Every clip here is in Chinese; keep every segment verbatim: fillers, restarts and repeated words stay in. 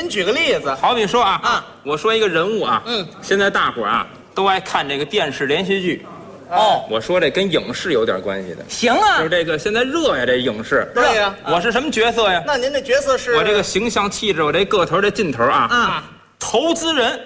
您举个例子。 好比说啊， 啊， 我说一个人物啊， 嗯， 现在大伙儿啊都爱看这个电视连续剧。 哦， 我说这跟影视有点关系的， 行啊就是，这个现在热呀，这影视。 对呀我是什么角色呀？ 那您这角色是？ 我这个形象气质，我这个头这劲头啊， 啊， 投资人。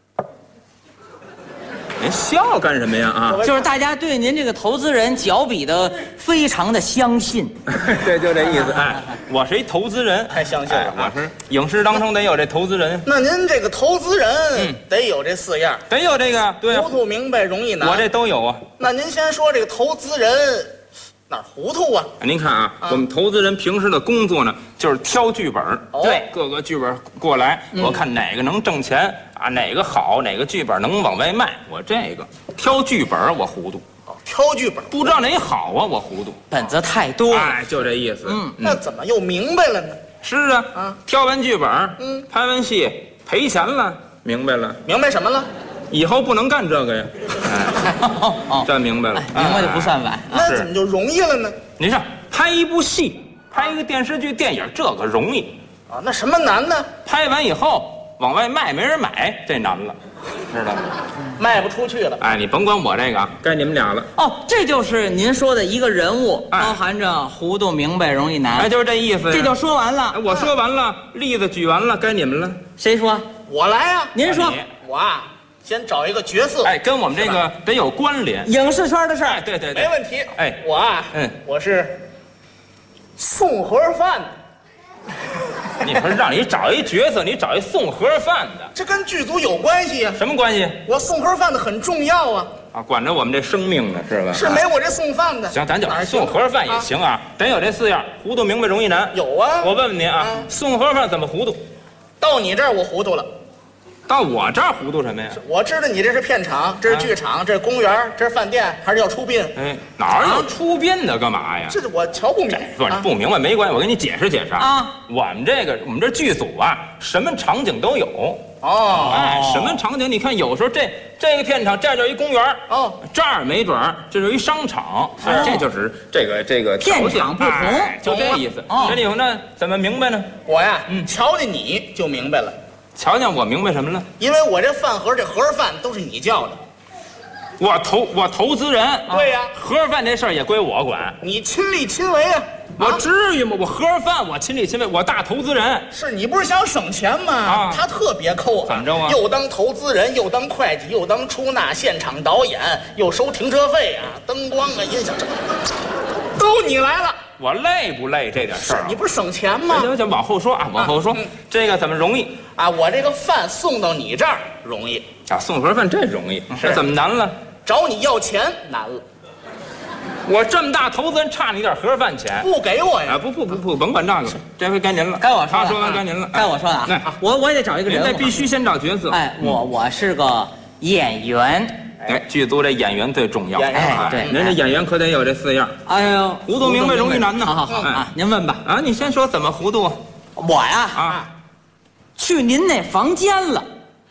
您笑干什么呀？啊， 就是大家对您这个投资人脚比的非常的相信。 对，就这意思。哎，我是一投资人， 太相信了哎我是影视当中得有这投资人， 那您这个投资人嗯得有这四样： 得有这个。对啊糊，涂、明白、容易难。 我这都有啊。 那您先说这个投资人哪儿糊涂啊？ 您看啊， 啊我们投资人平时的工作呢，就是挑剧本。 哦对各个剧本过来，我看哪个能挣钱啊，哪个好，哪个剧本能往外卖。我这个挑剧本我糊涂， 哦挑剧本， 不知道哪好啊，我糊涂。 本子太多了， 哎，就这意思。 嗯那怎么又明白了呢？ 是啊， 啊挑完剧本， 嗯拍完戏赔钱了，明白了， 明白什么了？ 以后不能干这个呀。哎， 哦哦， 这明白了哎，明白就不算晚。 那怎么就容易了呢？ 你看，拍一部戏，拍一个电视剧、电影，这个容易。 啊，那什么难呢？ 拍完以后往外卖，没人买，这难了，知道吗？ 卖不出去了。 哎，你甭管我这个啊，该你们俩了。 哦，这就是您说的一个人物， 哎包含着糊涂、明白、容易难。 哎，就是这意思呀。 这就说完了哎。我说完了，例子举完了，该你们了。 谁说？ 我来啊！ 您说。 你我啊，先找一个角色。 哎，跟我们这个得有关联。 影视圈的事哎， 儿。 对对对， 没问题。 哎我啊， 嗯， 我是送盒饭的。 你说让你找一角色，你找一送盒饭的， 这跟剧组有关系呀、 什么关系我送盒饭的很重要啊， 啊？管着我们这生命呢，是吧？ 是没我这送饭的。 行，咱就哪儿送盒饭也行啊，得有这四样：糊涂、明白、容易难。 有啊， 我问问您啊， 嗯送盒饭怎么糊涂？ 到你这儿我糊涂了。 到我这儿糊涂什么呀？ 我知道你这是片场，这是剧场，这是公园，这是饭店，还是要出殡？ 哎，哪儿有出殡的？干嘛呀？ 这我瞧不明白。 不是不明白没关系，我给你解释解释啊。 我们这个我们这剧组啊，什么场景都有。 哦哎，什么场景？你看，有时候这这个片场这儿就一公园， 哦， 这儿没准儿这是一商场，哎这就是这个这个条件片场不同哎就这意思。 哦这里头那怎么明白呢？ 我呀， 嗯瞧见你就明白了， 瞧瞧我明白什么了？ 因为我这饭盒这盒饭都是你叫的， 我投我投资人， 对呀盒饭这事儿也归我管。 你亲力亲为啊。 我啊至于吗？我盒饭我亲力亲为，我大投资人。 是你不是想省钱吗？ 啊他特别抠啊， 怎么着啊又当投资人，又当会计，又当出纳、现场导演，又收停车费啊、灯光啊、音响，这都你来了。 我累不累这点事儿啊你？不是省钱吗？ 行行，往后说啊，往后说嗯， 这个怎么容易啊，我这个饭送到你这儿容易， 啊？送盒饭这容易，这怎么难了？ 找你要钱难了， 我这么大投资人，差你点盒饭钱不给我啊？ 呀？ 不不不不，甭管这个，这回该您了。 该我说了。 他说完该您了， 该我说了哎啊。我我也得找一个您人物。 得必须先找角色。 哎，我我是个演员。 哎，剧组这演员最重要。 演员哎对您这演员可得有这四样哎呦， 糊涂明白容易难呢好好好哎啊，您问吧。 啊！你先说怎么糊涂我呀， 啊？ 去您那房间了。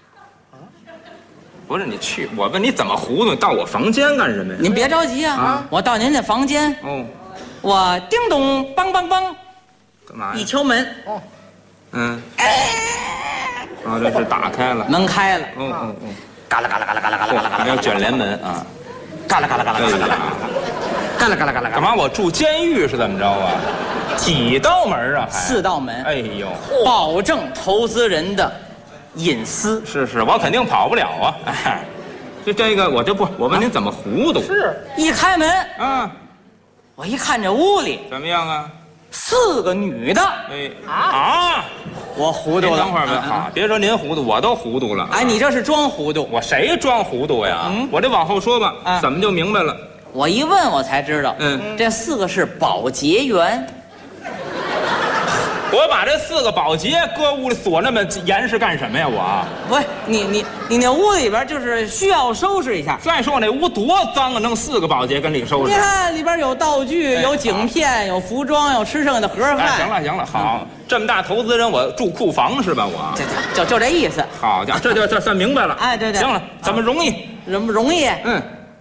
不是你去，我问你怎么糊涂？到我房间干什么呀？ 您别着急啊啊， 我到您那房间， 哦， 我叮咚梆梆梆干嘛呀？ 一敲门， 嗯，啊，这是打开了。 门开了， 哦哦哦， 嘎啦嘎啦嘎啦嘎啦嘎啦嘎啦嘎啦， 还有卷帘门啊！ 嘎啦嘎啦嘎啦嘎啦嘎啦，嘎啦嘎啦嘎啦干嘛？我住监狱是怎么着啊？几道门啊？还四道门， 哎呦， 保证投资人的隐私。 是是，我肯定跑不了啊！哎，这这个我就不，我问您怎么糊涂？ 是一开门， 啊， 我一看这屋里怎么样啊？ 四个女的， 哎啊啊！ 我糊涂了。 您等会儿吧， 嗯嗯好，别说您糊涂，我都糊涂了。 哎，你这是装糊涂。 我谁装糊涂呀？ 嗯我这往后说吧， 啊怎么就明白了？ 我一问，我才知道， 嗯， 这四个是保洁员。 我把这四个保洁搁屋里锁那么严实干什么呀？我不是你你你那屋里边就是需要收拾一下。 再说我那屋多脏啊，弄四个保洁跟里收拾。 你看里边有道具， 哎有景片，有服装，有吃剩下的盒哎， 饭。 行了行了，好，这么大投资人，我住库房是吧？我这这就就这意思， 好家伙，这就这算明白了。 哎对对行了，怎么容易？ 容不容易？ 嗯，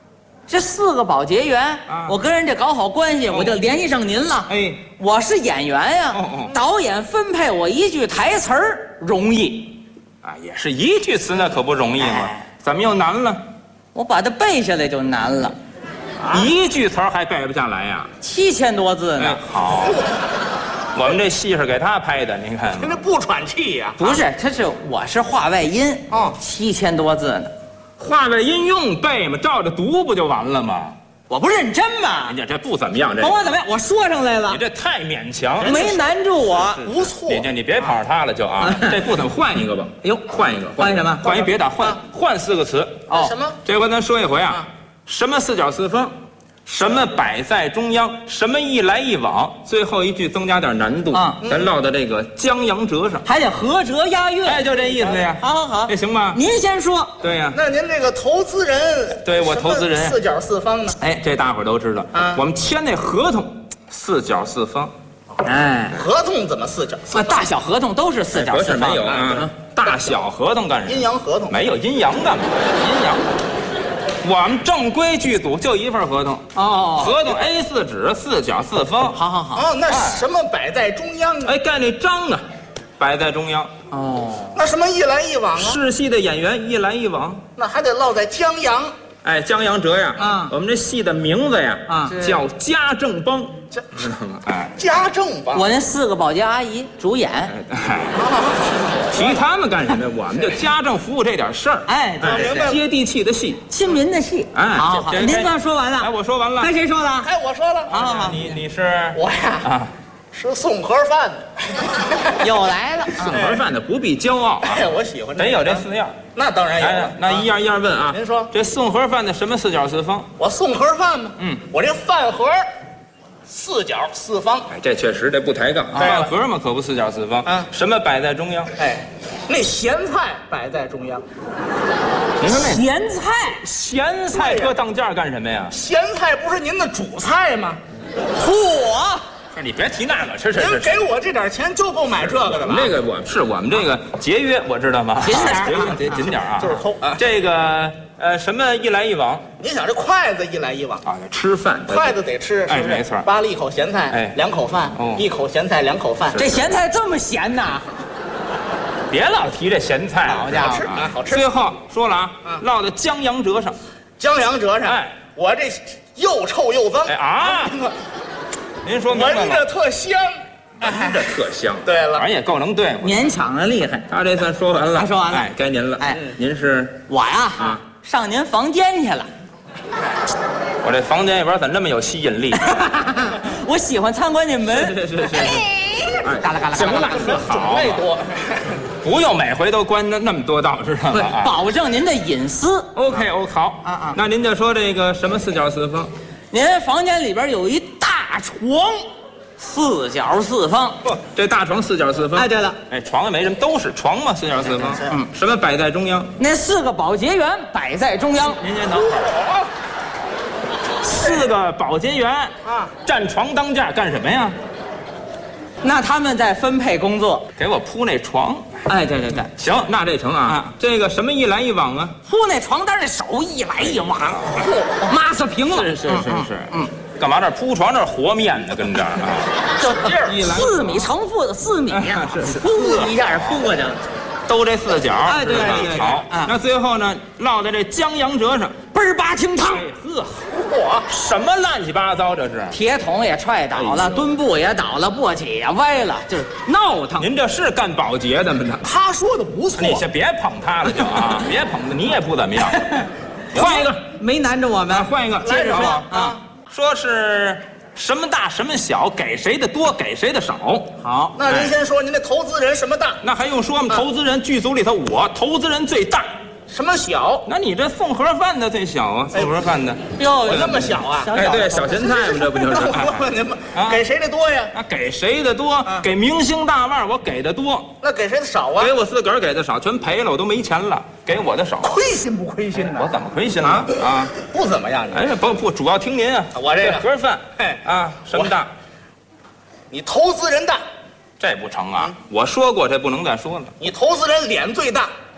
这四个保洁员， 啊我跟人家搞好关系， 哦我就联系上您了。 哎， 我是演员呀， 哦哦导演分配我一句台词儿容易， 啊，也是一句词，那可不容易嘛。 哎怎么又难了？ 我把它背下来就难了， 一句词儿还背不下来呀？ 七千多字哎呢。， 好，我们这戏是给他拍的，您看。 人家不喘气呀。 不是，他是我是话外音， 哦七千多字呢， 话外音用背嘛，照着读不就完了吗？ 我不认真嘛人。家这不怎么样，这甭管怎么样，我说上来了你，这太勉强， 没难住我。 不错你这你别跑他了就啊，这不怎么换一个吧？ 哎呦换一个， 换什么换一别的，换换四个词。 哦什么？ 这回咱说一回啊啊， 什么四角四方，什么摆在中央，什么一来一往，最后一句增加点难度啊咱落到这个江洋折上。 还得合辙押韵。 哎，就这意思呀。 好好好这，行吗？ 您先说。 对呀。 那您这个投资人， 对我投资人什么四角四方呢？ 哎，这大伙儿都知道啊我们签那合同，四角四方。 哎， 合同怎么四角四啊， 方？ 大小合同都是四角不四方。 是没有啊，大小合同干什么？ 阴阳合同。 没有阴阳干嘛？阴阳。我们正规剧组就一份合同， 哦， 合同 A 四纸，四角四方。 好好好。 哦，那什么摆在中央呢？ 哎，盖那章啊，摆在中央。 哦， 那什么一来一往啊？ 试戏的演员一来一往。 那还得落在江洋。 哎，江洋折呀， 啊我们这戏的名字呀， 啊叫家政帮， 这知道吗？哎， 家政吧。 我那四个保洁阿姨主演。 哎，提他们干什么呀？我们就家政服务这点事儿， 哎，对， 明白了接地气的戏。 亲民的戏。 哎好好好， 这这您刚说完哎， 了， 我说完了。 该谁说了？ 哎，我说了， 好好好， 你你是我呀啊， 吃送盒饭的。 又来了。 送盒饭的不必骄傲啊， 哎，我喜欢这个得有这四样。 那当然有哎了。， 那一样一样问啊。 您说这送盒饭的什么四角四方？ 我送盒饭吗？ 嗯， 我这饭盒四角四方。 哎，这确实这不抬杠， 对了饭盒嘛可不四角四方。 啊什么摆在中央？ 哎，那咸菜摆在中央。 您说那咸菜。 咸菜搁当间儿干什么呀？ 咸菜不是您的主菜吗？ 嚯！ 是你别提那个，是是您是。 给我这点钱就够买这个的了。 我们这个我是我们这个节约，我知道吗？ 紧点儿节约紧紧点儿啊！ 就是抠啊这个呃什么一来一往您想这筷子一来一往， 啊，吃饭筷子得吃，是不是？ 哎没错扒了一口咸菜， 哎两口饭， 哦一口咸菜，两口饭， 这咸菜这么咸呐？ 别老提这咸菜， 好家伙好吃啊，好吃。 最后说了啊啊， 落到江洋折上。 江洋折上， 哎我这又臭又脏， 哎啊，您说明白闻了， 着特香。 闻着特香。 对了反正也够能对付。 勉强的厉害。 他这算说完了， 他说完了哎，该您了。 哎您是我呀， 啊上您房间去了。 我这房间里边怎么这么有吸引力？ 我喜欢参观你们。 是是是是。哎嘎啦嘎啦行了嘎啦， 好种类多。 不用每回都关那那么多道，知道不是吗？啊保证您的隐私。 OK OK 好啊啊那您就说这个什么四角四方？ 您房间里边有一大床，四角四方。 不，这大床四角四方。 哎，对了， 哎，床也没什么，都是床嘛，四角四方。嗯，什么摆在中央？ 那四个保洁员摆在中央。 您先等会儿。四个保洁员啊， 站床当架干什么呀？ 那他们在分配工作。 给我铺那床。 哎，对对对， 行，那这成啊。 啊这个什么一来一往啊？ 铺那床单，那手一来一往，抹死平了。 是是是是。嗯。干嘛这儿铺床这儿和面呢？跟这儿啊。 就一来四米乘负的四米呀， 是是噗一下扑过去了， 都这四角。 哎对是吧对对好啊， 那最后呢，落在这江洋折上。 倍儿拔清汤。 哎呵， 嚯， 什么乱七八糟这是？ 铁桶也踹倒了，墩布也倒了，簸箕也歪了，就是闹腾。 您这是干保洁的吗？这他说的不错。 你先别捧他了就啊，别捧他，你也不怎么样。换一个， 没难着我们啊，。换一个，接着说来啊，说是什么大什么小，给谁的多，给谁的少。 好， 那您先说您这投资人什么大， 那还用说吗？投资人剧组里头，我投资人最大。 什么小？ 那你这送盒饭的最小啊，送盒饭的。 哟我那么小啊？ 小哎，对，小咸菜嘛，这不就是？ 那我问您吧啊， 给谁的多呀？ 那给谁的多？给明星大腕儿我给的多， 那给谁的少啊给？我自个儿给的少，全赔了，我都没钱了，给我的少。 亏心不亏心呢？ 我怎么亏心了啊？ 不怎么样，你哎，不不，主要听您啊。 我这个盒饭， 嘿啊，什么大？ 你投资人大， 这不成啊！我说过，这不能再说了。 你投资人脸最大，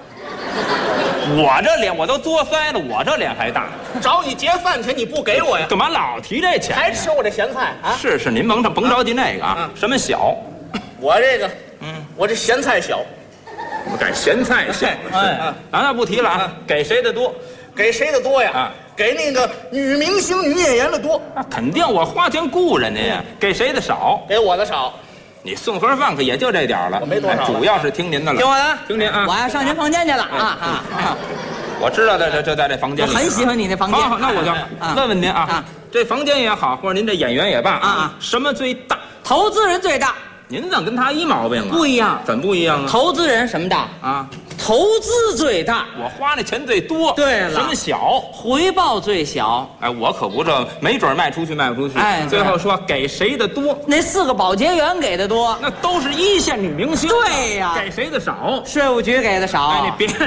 我这脸我都作腮了，我这脸还大。 找你结饭钱你不给我呀？ 干嘛老提这钱？ 还吃我这咸菜啊？ 是是，您甭甭着急那个啊。什么小？ 我这个，嗯，我这咸菜小。 我改咸菜小。哎啊，那不提了啊。给谁的多？ 给谁的多呀？啊，给那个女明星、女演员的多。 那肯定，我花钱雇人家呀。给谁的少？ 给我的少。 你送盒饭可也就这点了， 我没多少， 主要是听您的了。 听我的， 听您啊！ 我要上您房间去了啊啊啊！ 我知道的，这就在这房间里。 我很喜欢你那房间。 好，那我就问问您啊，这房间也好，或者您这演员也罢啊，什么最大？ 投资人最大。 您怎么跟他一毛病啊？ 不一样， 怎么不一样啊？ 投资人什么大啊？ 投资最大， 我花的钱最多。 对了， 什么小？ 回报最小。 哎，我可不这，没准卖出去卖不出去。哎，最后说给谁的多？ 那四个保洁员给的多， 那都是一线女明星。 对呀， 给谁的少？ 税务局给的少。 哎，你别说。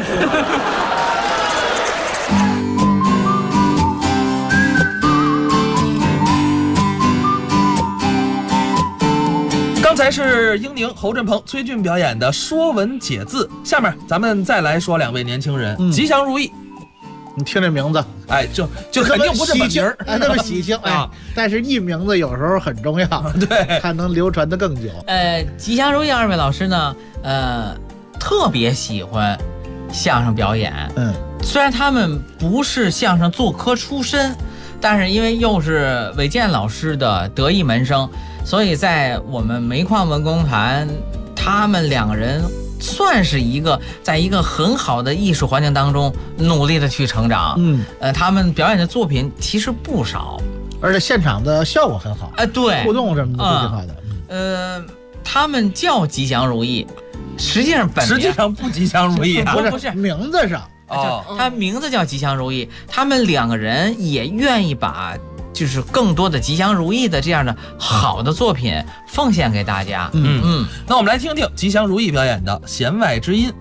刚才是英宁、侯振鹏、崔俊表演的《说文解字》，下面咱们再来说两位年轻人，嗯、吉祥如意。 你听这名字， 哎，就就肯定不是本名， 哎，那么喜庆，哎，但是艺名字有时候很重要， 对， 它能流传得更久。 呃，吉祥如意二位老师呢，呃，特别喜欢相声表演，嗯，虽然他们不是相声做科出身，但是因为又是韦健老师的得意门生。所以在我们煤矿文工团，他们两个人算是一个在一个很好的艺术环境当中努力的去成长。嗯，呃，他们表演的作品其实不少， 而且现场的效果很好。 哎、呃，对， 互动什么的都挺好的。 嗯、呃，他们叫吉祥如意，实际上本实际上不吉祥如意啊， 不是不是名字上哦，他名字叫吉祥如意，他们两个人也愿意把。就是更多的吉祥如意的这样的好的作品奉献给大家。 嗯嗯，那我们来听听吉祥如意表演的《弦外之音》。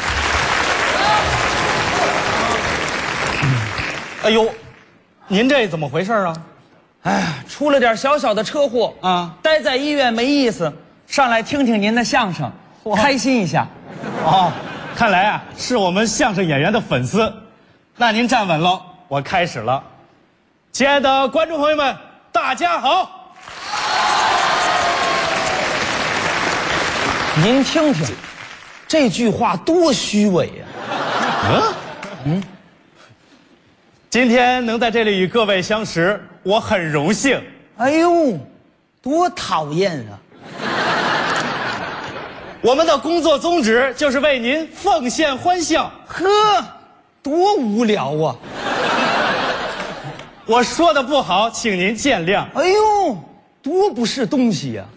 哎呦，您这怎么回事啊？ 哎，出了点小小的车祸啊，待在医院没意思，上来听听您的相声，开心一下。 哦，看来啊是我们相声演员的粉丝。那您站稳了，我开始了。亲爱的观众朋友们，大家好！ 您听听，这句话多虚伪呀！ 嗯嗯，今天能在这里与各位相识，我很荣幸。 哎呦，多讨厌啊！ 我们的工作宗旨就是为您奉献欢笑。 呵，多无聊啊！ 我说的不好，请您见谅。 哎呦，多不是东西呀！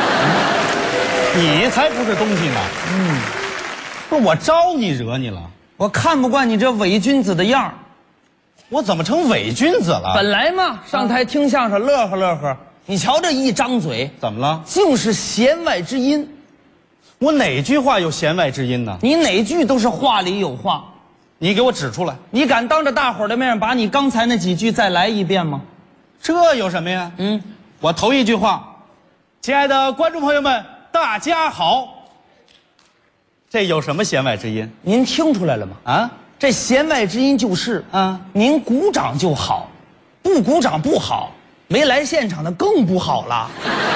你才不是东西呢。嗯，不是我招你惹你了？ 我看不惯你这伪君子的样儿。 我怎么成伪君子了？ 本来嘛，上台听相声乐呵乐呵，你瞧这一张嘴， 怎么了？ 就是弦外之音。 我哪句话有弦外之音呢？ 你哪句都是话里有话。 你给我指出来！ 你敢当着大伙儿的面把你刚才那几句再来一遍吗？ 这有什么呀？嗯，我头一句话，亲爱的观众朋友们，大家好。这有什么弦外之音？ 您听出来了吗？啊，这弦外之音就是啊，您鼓掌就好，不鼓掌不好，没来现场的更不好了。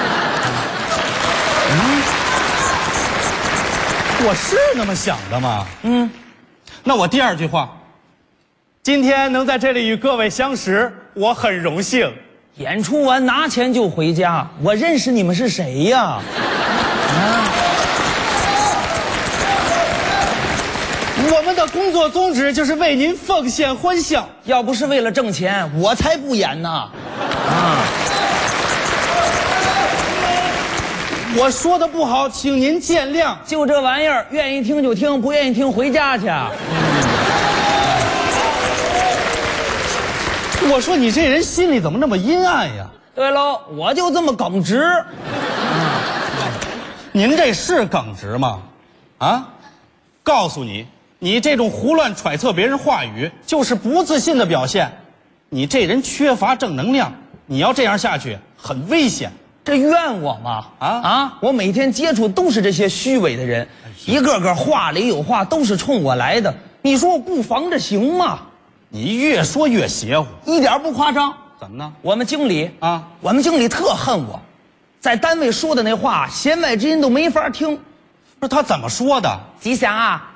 嗯，我是那么想的吗？嗯。那我第二句话，今天能在这里与各位相识，我很荣幸。 演出完拿钱就回家，我认识你们是谁呀？啊！ 我们的工作宗旨就是为您奉献欢笑。 要不是为了挣钱，我才不演呢。啊！ 我说的不好，请您见谅。 就这玩意儿，愿意听就听，不愿意听回家去。 我说你这人心里怎么那么阴暗呀？ 对喽，我就这么耿直。 您这是耿直吗？啊？告诉你，你这种胡乱揣测别人话语，就是不自信的表现。你这人缺乏正能量，你要这样下去，很危险。 这怨我吗？啊啊！我每天接触都是这些虚伪的人，一个个话里有话，都是冲我来的。 你说我不防着行吗？ 你越说越邪乎， 一点不夸张。 怎么呢？ 我们经理啊， 我们经理特恨我，在单位说的那话，弦外之音都没法听。 不是他怎么说的？ 吉祥啊，